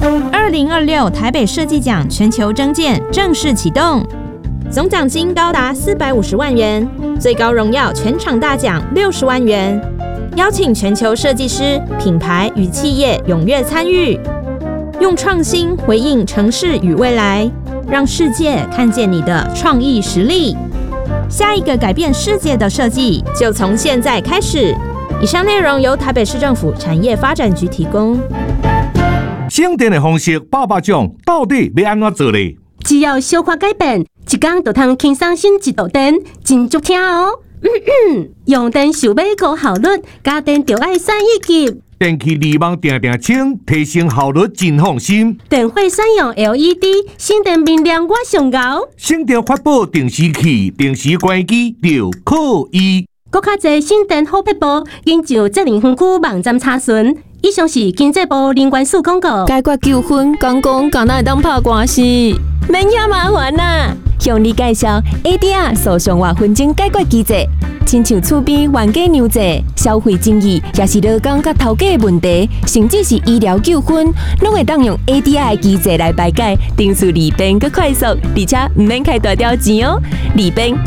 2026台北设计奖全球征件正式启动，总奖金高达450万元，最高荣耀全场大奖60万元，邀请全球设计师、品牌与企业踊跃参与，用创新回应城市与未来，让世界看见你的创意实力。下一个改变世界的设计，就从现在开始。以上内容由台北市政府产业发展局提供。 省电的方式800种，到底要安怎做呢？ 只要小可改变，一天就通轻松省一度电，真足听哦。用电想要高效率，家电就要省一级。 电器离网定定清，提升效率真放心。 电费选用 LED， 省电明亮我上高。 省电发布定时器、定时关机就可以。 更较侪省电好撇步，研究责任分区网站查询。以上是经济部能源署广告。 解决纠纷，讲敢若会当拍官司，免遐麻烦啦。向你介绍 ADR 诉讼或纷争解决机制，亲像厝边冤家娘债、消费争议，也是劳工甲头家的问题，甚至是医疗纠纷，拢会当用 ADR 的机制来排解，程序利便佮快速，而且唔免开大条钱哦。利便